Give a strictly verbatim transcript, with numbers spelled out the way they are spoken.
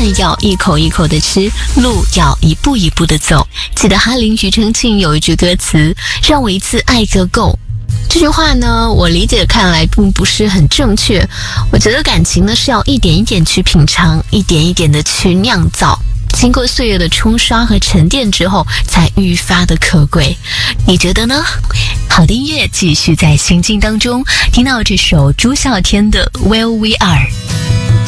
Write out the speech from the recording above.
饭要一口一口的吃，路要一步一步的走。记得哈林庾澄庆有一句歌词，让我一次爱个够。这句话呢，我理解看来并不是很正确。我觉得感情呢是要一点一点去品尝，一点一点的去酿造，经过岁月的冲刷和沉淀之后，才愈发的可贵。你觉得呢？好的音乐继续在心境当中，听到这首朱孝天的 Where We Are。